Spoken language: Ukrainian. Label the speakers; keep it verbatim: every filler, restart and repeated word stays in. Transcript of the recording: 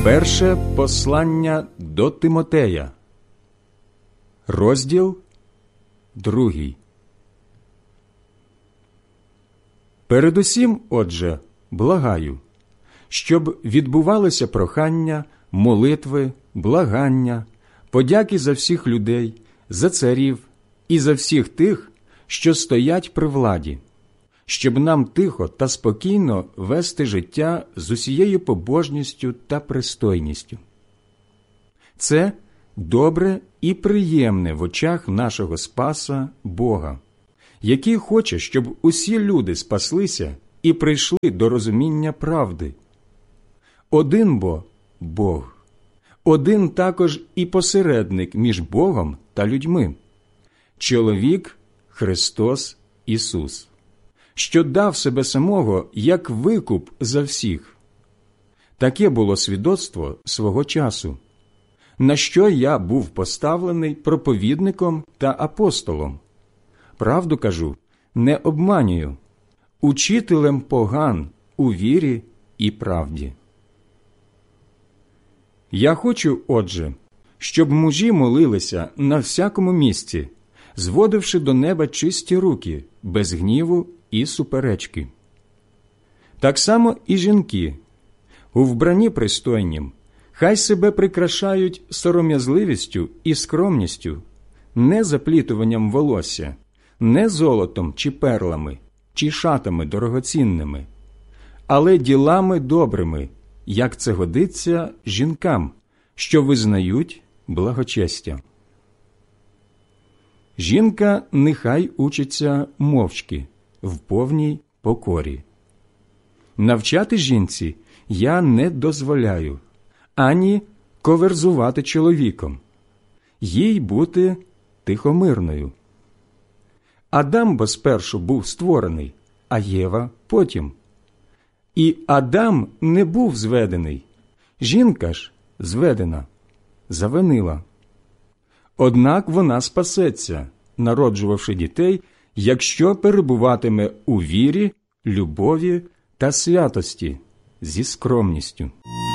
Speaker 1: Перше послання до Тимотея, розділ другий. Передусім, отже, благаю, щоб відбувалися прохання, молитви, благання, подяки за всіх людей, за царів і за всіх тих, що стоять при владі, щоб нам тихо та спокійно вести життя з усією побожністю та пристойністю. Це добре і приємне в очах нашого Спаса Бога, який хоче, щоб усі люди спаслися і прийшли до розуміння правди. Один бо – Бог, один також і посередник між Богом та людьми – чоловік Христос Ісус, що дав себе самого як викуп за всіх. Таке було свідоцтво свого часу, на що я був поставлений проповідником та апостолом. Правду кажу, не обманюю, учителем поган у вірі і правді. Я хочу, отже, щоб мужі молилися на всякому місці, зводивши до неба чисті руки, без гніву і суперечки. Так само і жінки, у вбранні пристойнім, хай себе прикрашають сором'язливістю і скромністю, не заплітуванням волосся, не золотом чи перлами, чи шатами дорогоцінними, але ділами добрими, як це годиться жінкам, що визнають благочестя. Жінка нехай учиться мовчки, в повній покорі. Навчати жінці я не дозволяю, ані коверзувати чоловіком, їй бути тихомирною. Адам бо спершу був створений, а Єва потім. І Адам не був зведений, жінка ж зведена, завинила. Однак вона спасеться, народжувавши дітей, якщо перебуватиме у вірі, любові та святості зі скромністю.